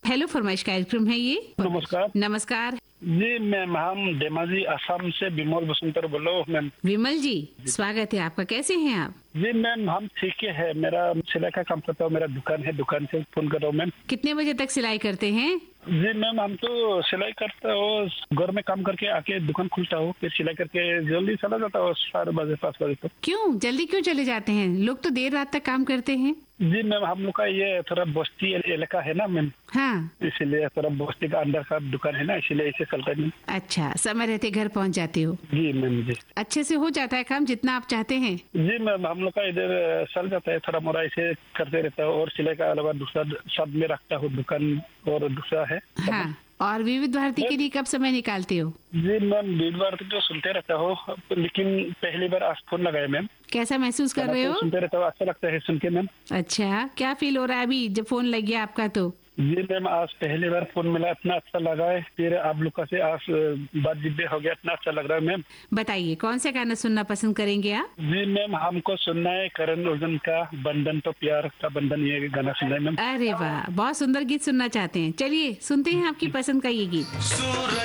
Hello फरमाइश कार्यक्रम है ये। नमस्कार। नमस्कार जी मैम, हम धेमाजी असम से विमल बसंतर बोलो मैम। विमल जी, स्वागत है आपका। कैसे हैं आप? जी मैम, हम ठीक है। मेरा सिलाई का काम करता हूँ, मेरा दुकान है, दुकान से फोन कर रहा हूँ मैम। कितने बजे तक सिलाई करते हैं? जी मैम, हम तो सिलाई करता हूँ, घर में काम करके आके दुकान खुलता हूँ, फिर सिलाई करके जल्दी चला जाता हूँ 4 बजे 5 बजे तक। क्यों जल्दी क्यों चले जाते हैं? लोग तो देर रात तक काम करते हैं। जी मैम, हम लोग का ये थोड़ा बस्ती इलाका है ना मैम, हाँ, इसीलिए थोड़ा बस्ती का अंदर का दुकान है ना, इसीलिए ऐसे चलता है मैम। अच्छा, समय रहते घर पहुंच जाते हो। जी मैम जी। अच्छे से हो जाता है काम जितना आप चाहते हैं? जी मैम, हम लोग का इधर चल जाता है, थोड़ा मोड़ा ऐसे करते रहता है, और सिलाई का अलावा दूसरा सब में रखता हूँ दुकान, और दूसरा है। हाँ, और विविध भारती के लिए कब समय निकालते हो? जी मैम, बीच बार तो सुनते रहता हो, लेकिन पहली बार आज फोन लगाया मैम। कैसा महसूस कर रहे हो? सुनते रहता हो, अच्छा लगता है सुन के मैम। अच्छा, क्या फील हो रहा है अभी जब फोन लग गया आपका? तो जी मैम, आज पहली बार फोन मिला, इतना अच्छा लगा है। फिर आप लोग का से आज बात जिद्दे हो गया, इतना अच्छा लग रहा है मैम। बताइए कौन सा गाना सुनना पसंद करेंगे आप? जी मैम, हमको सुनना है करण औजला का बंधन तो प्यार का बंधन, ये गाना सुनना है मैम। अरे वाह, बहुत सुंदर गीत सुनना चाहते हैं। चलिए सुनते हैं आपकी पसंद का ये गीत।